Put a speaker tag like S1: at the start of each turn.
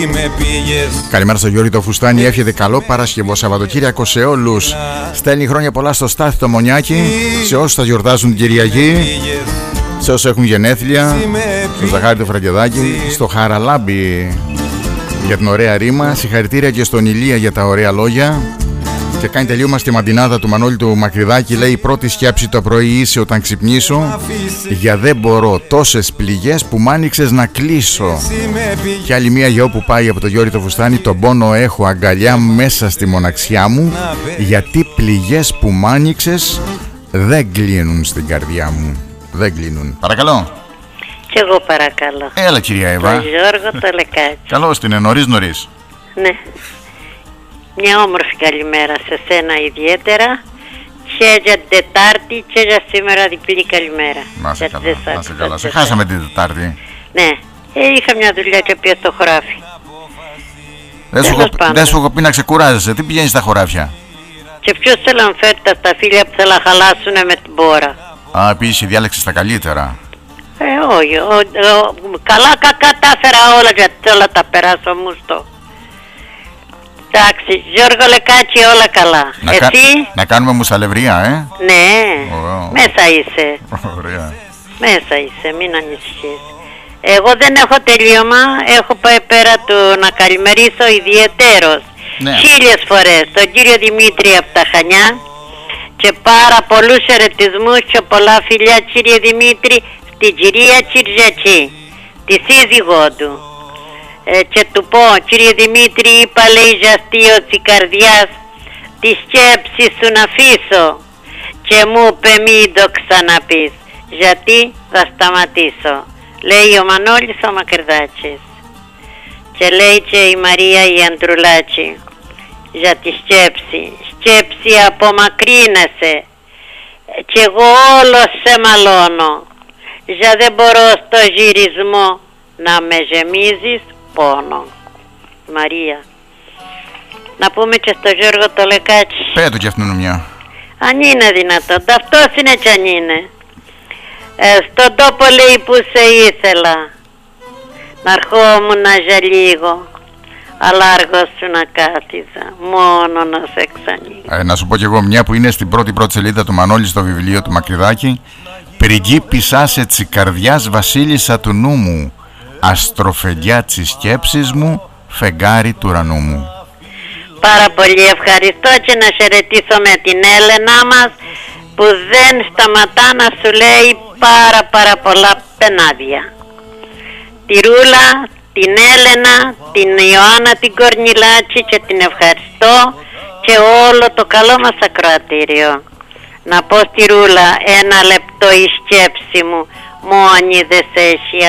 S1: Καλημέρα στο Γιώργη το Φουστάνι. Εύχεται καλό Παρασκευό Σαββατοκύριακο σε όλους. Στέλνει χρόνια πολλά στο Στάθη το Μονιάκι, σε όσους θα γιορτάζουν την Κυριακή, σε όσους έχουν γενέθλια, στο Ζαχάρη το Φραγκεδάκι, στο Χαραλάμπι για την ωραία ρήμα. Συγχαρητήρια και στον Ηλία για τα ωραία λόγια. Και κάνει τελείωμα στη μαντινάδα του Μανώλη του Μακρυδάκη. Λέει: η πρώτη σκέψη το πρωί είσαι όταν ξυπνήσω, για δεν μπορώ τόσες πληγές που μ' άνοιξες να κλείσω. Και άλλη μία για όπου πάει από το Γιώργη το Φουστάνι. Τον πόνο έχω αγκαλιά μέσα στη μοναξιά μου, γιατί πληγές που μ' άνοιξες δεν κλείνουν στην καρδιά μου. Δεν κλείνουν. Παρακαλώ.
S2: Κι εγώ παρακαλώ.
S1: Έλα κυρία Εύα.
S2: Το Γιώργο το Λεκάτσι.
S1: Καλώς την, νωρίς.
S2: Ναι. Μια όμορφη καλημέρα σε σένα ιδιαίτερα, και για την Τετάρτη και για σήμερα διπλή καλημέρα.
S1: Να σε καλά, σε χάσαμε την Τετάρτη.
S2: Ναι, είχα μια δουλειά και πήγα στο χωράφι.
S1: Δεν σου έχω πει να ξεκουράζεσαι, τι πηγαίνεις στα χωράφια?
S2: Και ποιος θέλει να φέρει τα σταφύλια που θέλει να χαλάσουνε με την μπόρα.
S1: Α, επίσης διάλεξες τα καλύτερα.
S2: Όχι, καλά κακά τα έφερα όλα, γιατί θέλω να τα περάσω μουστό. Εντάξει, Γιώργο Λεκάτσι, όλα καλά. Εσύ?
S1: Να κάνουμε μουσαλευρία,
S2: Ναι, μέσα είσαι.
S1: Ωραία.
S2: Μέσα είσαι, μην ανησυχείς. Εγώ δεν έχω τελείωμα, έχω πάει πέρα του να καλημερίσω ιδιαιτέρως, ναι, 1000 φορές τον κύριο Δημήτρη από τα Χανιά, και πάρα πολλούς χαιρετισμούς και πολλά φιλιά, κύριε Δημήτρη, στην κυρία Κυριακή, τη σύζυγό του. Και του πω: κύριε Δημήτρη, είπα, λέει, για αστείο της καρδιάς, τη σκέψη σου να αφήσω. Και μου είπε: μην το ξαναπείς, γιατί θα σταματήσω. Λέει ο Μανώλης ο Μακρυδάκης. Και λέει και η Μαρία η Αντρουλάκη για τη σκέψη. Σκέψη, απομακρύνεσαι, κι εγώ όλο σε μαλώνω, για δεν μπορώ στο γυρισμό να με γεμίζεις πόνο. Μαρία. Να πούμε και στο Γιώργο το Λεκάτσι.
S1: Πέτω κι αυτόν μια.
S2: Αν είναι δυνατόν, αυτός είναι κι αν είναι. Στον τόπο, λέει, που σε ήθελα, να ερχόμουν για λίγο, αλλά αργό σου να κάθιζα, μόνο να σε ξανοίγω. Να σου πω κι εγώ μια που είναι στην πρώτη σελίδα του Μανώλη στο βιβλίο του Μακρυδάκη. Πριγκίπισσάς έτσι καρδιάς, βασίλισσα του νου μου, αστροφεγγιά της σκέψης μου, φεγγάρι του ουρανού μου. Πάρα πολύ ευχαριστώ, και να χαιρετήσω με την Έλενα μας, που δεν σταματά να σου λέει πάρα πολλά πενάδια. Τη Ρούλα, την Έλενα, την Ιωάννα την Κορνιλάκη, και την ευχαριστώ, και όλο το καλό μας ακροατήριο. Να πω στη Ρούλα: ένα λεπτό η σκέψη μου μόνη δεν σε έχει